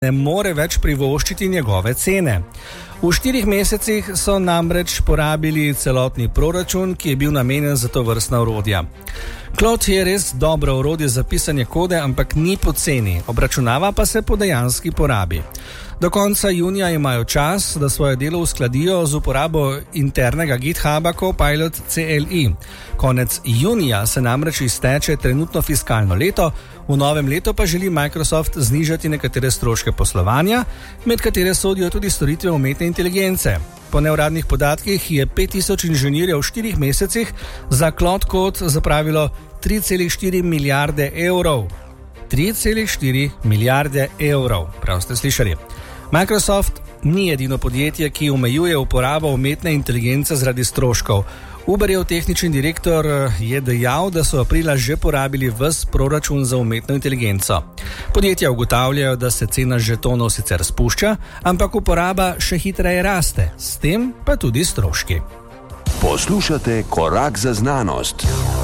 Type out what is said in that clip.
ne more več privoščiti njegove cene. V 4 mesecih so namreč porabili celotni proračun, ki je bil namenjen za to vrstna orodja. Claude je res dobro orodje za pisanje kode, ampak ni poceni, obračunava pa se po dejanski porabi. Do konca junija imajo čas, da svoje delo uskladijo z uporabo internega GitHuba Copilot CLI. Konec junija se namreč izteče trenutno fiskalno leto, v novem letu pa želi Microsoft znižati nekatere stroške poslovanja, med katere sodijo tudi storitve umetne inteligence. Po neuradnih podatkih je 5000 inženirjev v 4 mesecih za Claude Code zapravilo 3,4 milijarde evrov. 3,4 milijarde evrov, prav ste slišali. Microsoft ni edino podjetje, ki omejuje uporabo umetne inteligence zaradi stroškov. Uberjev tehnični direktor je dejal, da so aprila že porabili ves proračun za umetno inteligenco. Podjetja ugotavljajo, da se cena žetonov sicer spušča, ampak uporaba še hitreje raste, s tem pa tudi stroški. Poslušate Korak za znanost.